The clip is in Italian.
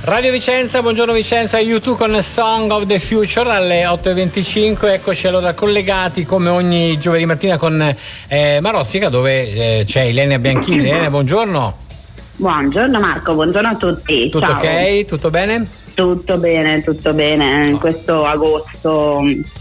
Radio Vicenza, buongiorno Vicenza, U2 con Song of the Future alle 8.25. Eccoci allora collegati come ogni giovedì mattina con Marostica, dove c'è Ilenia Bianchini. Ilenia, buongiorno. Buongiorno Marco, buongiorno a tutti. Tutto ciao. Ok? Tutto bene? Tutto bene, in questo agosto